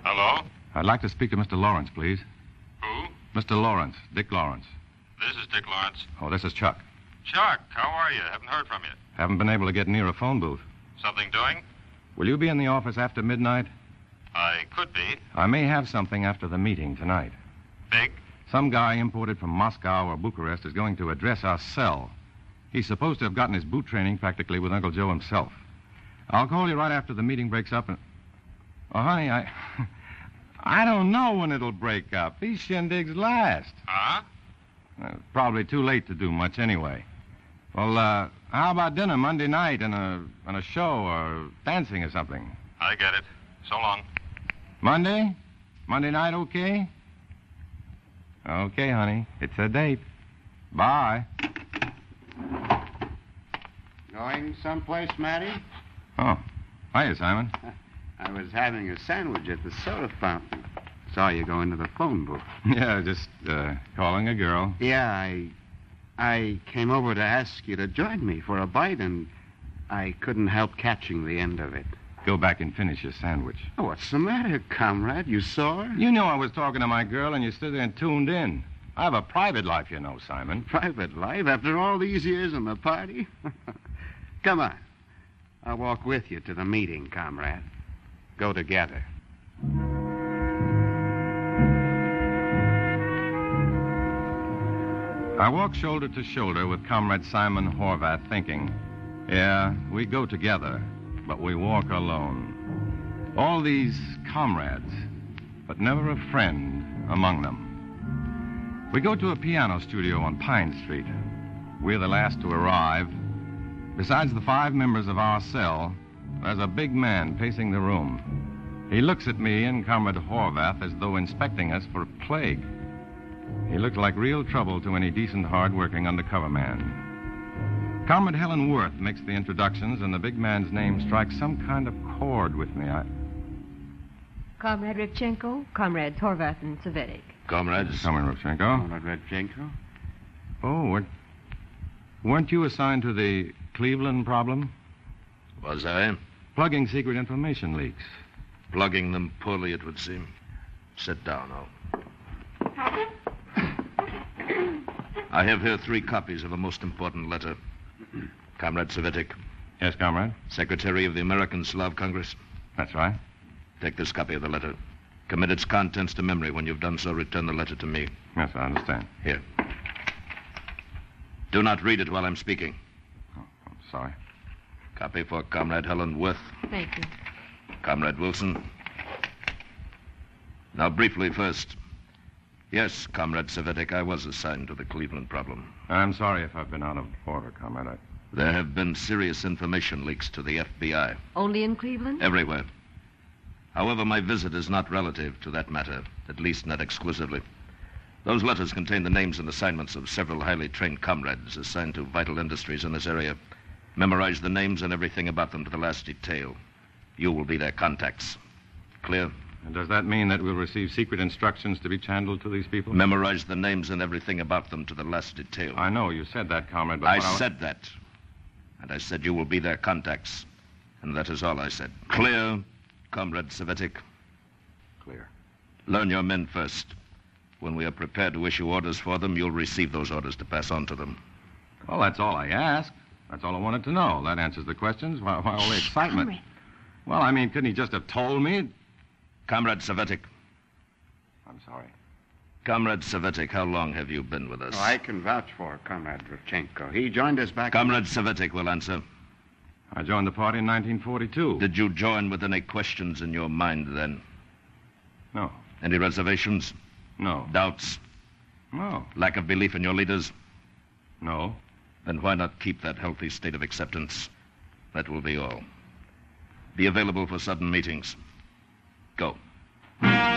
Hello? I'd like to speak to Mr. Lawrence, please. Who? Mr. Lawrence, Dick Lawrence. This is Dick Lawrence. Oh, this is Chuck. Chuck, how are you? Haven't heard from you. Haven't been able to get near a phone booth. Something doing? Will you be in the office after midnight? I could be. I may have something after the meeting tonight. Big? Some guy imported from Moscow or Bucharest is going to address our cell. He's supposed to have gotten his boot training practically with Uncle Joe himself. I'll call you right after the meeting breaks up and... Oh, honey, I don't know when it'll break up. These shindigs last. Huh? Probably too late to do much anyway. Well, how about dinner Monday night and a show or dancing or something? I get it. So long. Monday? Monday night, okay? Okay, honey. It's a date. Bye. Going someplace, Matty? Oh. Hiya, Simon. I was having a sandwich at the soda fountain. Saw you go into the phone booth. Yeah, just calling a girl. Yeah, I came over to ask you to join me for a bite, and I couldn't help catching the end of it. Go back and finish your sandwich. Oh, what's the matter, comrade? You saw her? You knew I was talking to my girl, and you stood there and tuned in. I have a private life, you know, Simon. Private life after all these years in the party? Come on. I'll walk with you to the meeting, comrade. Go together. I walk shoulder to shoulder with Comrade Simon Horvath, thinking, yeah, we go together, but we walk alone. All these comrades, but never a friend among them. We go to a piano studio on Pine Street. We're the last to arrive. Besides the 5 members of our cell, there's a big man pacing the room. He looks at me and Comrade Horvath as though inspecting us for plague. He looked like real trouble to any decent, hard-working undercover man. Comrade Helen Worth makes the introductions, and the big man's name strikes some kind of chord with me. Comrade Rivchenko, Comrades Horvath and Savetic. Comrades. Comrade Rivchenko. Comrade Redchenko? Oh, weren't you assigned to the Cleveland problem? Was I? Plugging secret information leaks. Plugging them poorly, it would seem. Sit down, Al. I have here 3 copies of a most important letter. Comrade Savetic, Yes, comrade? Secretary of the American Slav Congress. That's right. Take this copy of the letter. Commit its contents to memory. When you've done so, return the letter to me. Yes, I understand. Here. Do not read it while I'm speaking. Oh, I'm sorry. Copy for Comrade Helen Worth. Thank you. Comrade Wilson. Now, briefly first. Yes, Comrade Savetic, I was assigned to the Cleveland problem. I'm sorry if I've been out of order, comrade. There have been serious information leaks to the FBI. Only in Cleveland? Everywhere. However, my visit is not relative to that matter, at least not exclusively. Those letters contain the names and assignments of several highly trained comrades assigned to vital industries in this area. Memorize the names and everything about them to the last detail. You will be their contacts. Clear? And does that mean that we'll receive secret instructions to be channeled to these people? Memorize the names and everything about them to the last detail. I know you said that, comrade, but I said that. And I said you will be their contacts. And that is all I said. Clear, Comrade Savetic? Clear. Learn your men first. When we are prepared to issue orders for them, you'll receive those orders to pass on to them. Well, that's all I asked. That's all I wanted to know. That answers the questions. Why all the excitement? Comrade. Well, I mean, couldn't he just have told me? Comrade Savetic. I'm sorry. Comrade Savetic, how long have you been with us? Oh, I can vouch for Comrade Rivchenko. He joined us back... Comrade Savetic will answer. I joined the party in 1942. Did you join with any questions in your mind then? No. Any reservations? No. Doubts? No. Lack of belief in your leaders? No. Then why not keep that healthy state of acceptance? That will be all. Be available for sudden meetings. Go.